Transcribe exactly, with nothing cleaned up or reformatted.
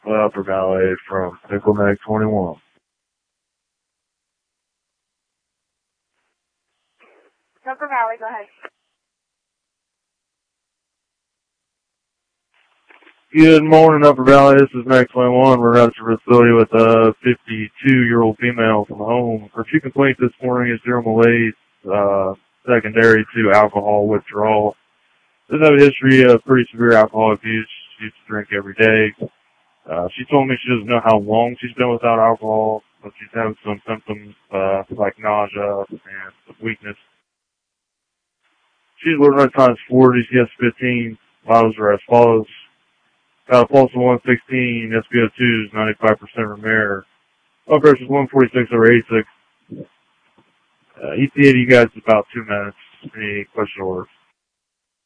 Upper Valley from Nickelneck twenty-one. Upper Valley, go ahead. Good morning, Upper Valley. This is Max twenty-one. We're out to the facility with a fifty-two-year-old female from home. Her chief complaint this morning is general malaise, uh, secondary to alcohol withdrawal. Does have a history of pretty severe alcohol abuse. She used to drink every day. Uh, she told me she doesn't know how long she's been without alcohol, but she's having some symptoms, uh, like nausea and weakness. She's born right times forty, she has fifteen. Vitals are as follows. Got a pulse of one sixteen, S p O two is ninety-five percent or mere. Blood pressure is one forty-six over eighty-six. Uh, E T A to you guys in about two minutes. Any question orders?